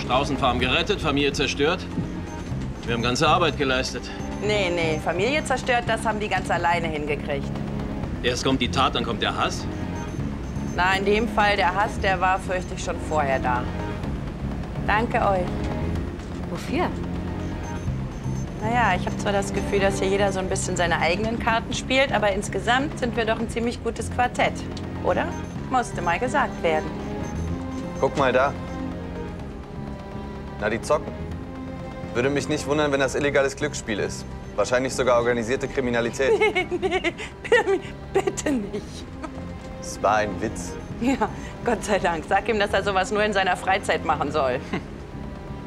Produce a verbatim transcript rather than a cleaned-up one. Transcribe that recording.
Straußenfarm gerettet, Familie zerstört. Wir haben ganze Arbeit geleistet. Nee, nee, Familie zerstört, das haben die ganz alleine hingekriegt. Erst kommt die Tat, dann kommt der Hass. Na, in dem Fall, der Hass, der war, fürchte ich, schon vorher da. Danke euch. Wofür? Naja, ich habe zwar das Gefühl, dass hier jeder so ein bisschen seine eigenen Karten spielt, aber insgesamt sind wir doch ein ziemlich gutes Quartett, oder? Musste mal gesagt werden. Guck mal da. Na, die zocken. Würde mich nicht wundern, wenn das illegales Glücksspiel ist. Wahrscheinlich sogar organisierte Kriminalität. Nee, nee, bitte nicht. Es war ein Witz. Ja, Gott sei Dank. Sag ihm, dass er sowas nur in seiner Freizeit machen soll.